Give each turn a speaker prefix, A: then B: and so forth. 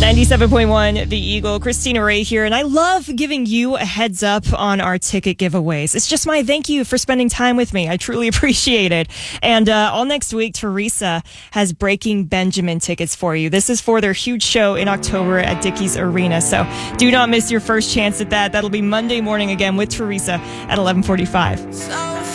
A: 97.1 The Eagle, Christina Ray here, and I love giving you a heads up on our ticket giveaways. It's just my thank you for spending time with me. I truly appreciate it. And all next week, Teresa has Breaking Benjamin tickets for you. This is for their huge show in October at Dickies Arena, so do not miss your first chance at that. That'll be Monday morning again with Teresa at 11:45.